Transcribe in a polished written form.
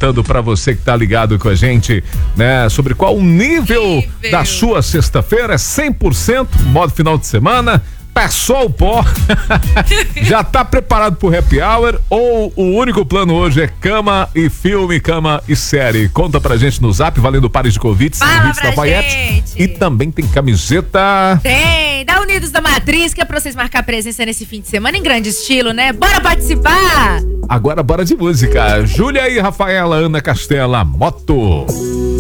perguntando pra você que tá ligado com a gente, né? Sobre qual o nível da sua sexta-feira. É 100% modo final de semana? Tá só o pó? Já tá preparado pro happy hour ou o único plano hoje é cama e filme, cama e série? Conta pra gente no zap, valendo pares de convites, Fala pra gente. E também tem camiseta. Tem, da Unidos da Matriz, que é pra vocês marcar presença nesse fim de semana em grande estilo, né? Bora participar! Agora bora de música. Júlia e Rafaela, Ana Castela, Moto.